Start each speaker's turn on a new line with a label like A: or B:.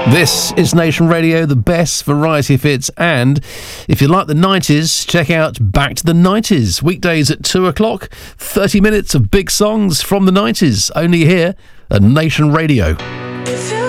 A: This is Nation Radio, the best variety hits, and if you like the 90s, check out Back to the 90s, weekdays at 2 o'clock, 30 minutes of big songs from the 90s, only here at Nation Radio.